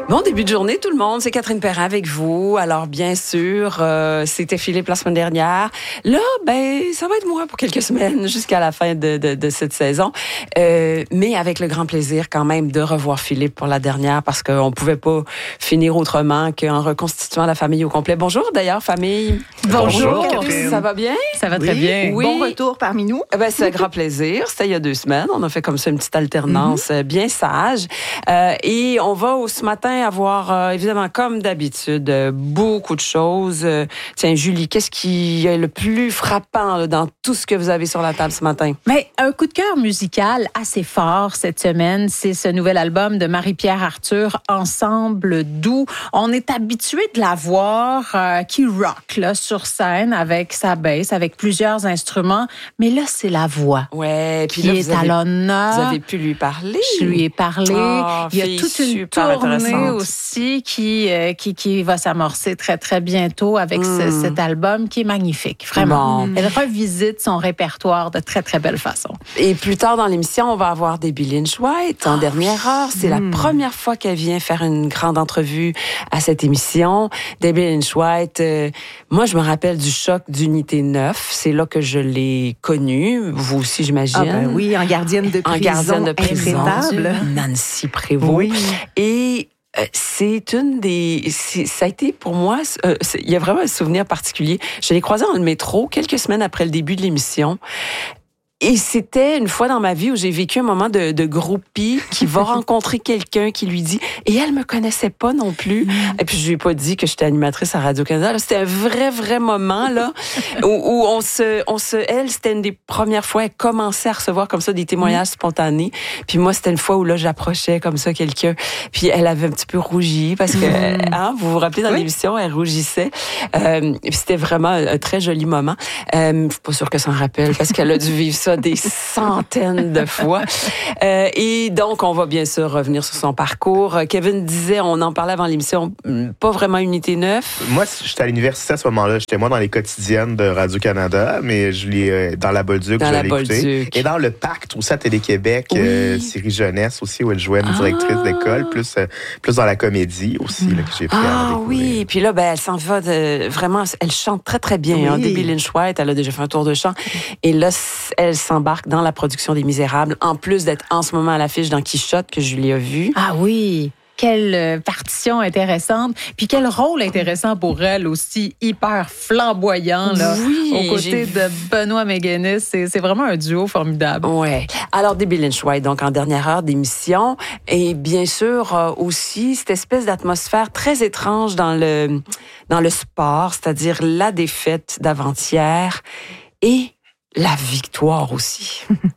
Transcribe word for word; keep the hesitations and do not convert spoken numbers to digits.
Bon début de journée tout le monde, c'est Catherine Perrin avec vous. Alors bien sûr, euh, c'était Philippe la semaine dernière. Là, ben ça va être moi pour quelques semaines jusqu'à la fin de, de, de cette saison. Euh, mais avec le grand plaisir quand même de revoir Philippe pour la dernière parce qu'on pouvait pas finir autrement qu'en reconstituant la famille au complet. Bonjour d'ailleurs famille. Bonjour, Bonjour Catherine. Ça va bien? Ça va très oui, bien. Oui. Bon retour parmi nous. Ben, c'est un grand plaisir. C'était il y a deux semaines. On a fait comme ça une petite alternance mm-hmm. bien sage. Euh, et on va au, ce matin avoir, euh, évidemment, comme d'habitude, euh, beaucoup de choses. Euh, tiens, Julie, qu'est-ce qui est le plus frappant là, dans tout ce que vous avez sur la table ce matin? Mais un coup de cœur musical assez fort cette semaine, c'est ce nouvel album de Marie-Pierre Arthur, Ensemble doux. On est habitué de la voir euh, qui rock là, sur scène avec sa basse, avec plusieurs instruments. Mais là, c'est la voix ouais, puis qui là, est à l'honneur. Vous avez pu lui parler? Je lui ai parlé. Oh, Il y a toute une tournée aussi qui, euh, qui, qui va s'amorcer très, très bientôt avec mm. ce, cet album qui est magnifique. Vraiment. Bon. Elle revisite son répertoire de très, très belle façon. Et plus tard dans l'émission, on va avoir Debbie Lynch White en oh, dernière heure. C'est mm. la première fois qu'elle vient faire une grande entrevue à cette émission. Debbie Lynch White, euh, moi, je me rappelle du choc d'Unité neuf. C'est là que je l'ai connue. Vous aussi, j'imagine. Ah ben oui, en gardienne de prison. En gardienne de prison. Intraitable. Nancy Prévost. Oui. Et euh, c'est une des... C'est, ça a été pour moi... Euh, il y a vraiment un souvenir particulier. Je l'ai croisée dans le métro quelques semaines après le début de l'émission. Et c'était une fois dans ma vie où j'ai vécu un moment de, de groupie qui va rencontrer quelqu'un qui lui dit... Et elle me connaissait pas non plus. Mm. Et puis, je lui ai pas dit que j'étais animatrice à Radio-Canada. Là, c'était un vrai, vrai moment, là, où, où on se... On se elle, c'était une des premières fois, elle commençait à recevoir comme ça des témoignages mm. spontanés. Puis moi, c'était une fois où, là, j'approchais comme ça quelqu'un. Puis elle avait un petit peu rougi parce que, mm. hein, vous vous rappelez, dans oui. l'émission, elle rougissait. Euh, puis c'était vraiment un très joli moment. Euh, je suis pas sûre que ça en rappelle parce qu'elle a dû vivre ça des centaines de fois. Euh, et donc, on va bien sûr revenir sur son parcours. Kevin disait, on en parlait avant l'émission, pas vraiment Unité neuf. Moi, j'étais à l'université à ce moment-là. J'étais moi dans les quotidiennes de Radio-Canada, mais je l'ai euh, dans la Bolduc, dans je la l'ai écouté. Bolduc. Et dans le Pacte, aussi à Télé-Québec, oui. euh, série jeunesse aussi, où elle jouait une directrice ah. d'école, plus, euh, plus dans la comédie aussi, là, que j'ai pris ah, à découvrir. Oui, puis là, ben, elle s'en va de, vraiment, elle chante très, très bien. Oui. Hein, Debbie Lynch White, elle a déjà fait un tour de chant. Et là, elle s'embarque dans la production des Misérables, en plus d'être en ce moment à l'affiche dans Quichotte, que Julie a vu. Ah oui! Quelle partition intéressante. Puis quel rôle intéressant pour elle aussi, hyper flamboyant, là, oui, aux côtés de Benoît Méguénis. C'est, c'est vraiment un duo formidable. Ouais. Alors, Debbie Lynch White, donc en dernière heure d'émission. Et bien sûr, euh, aussi, cette espèce d'atmosphère très étrange dans le, dans le sport, c'est-à-dire la défaite d'avant-hier et la victoire aussi.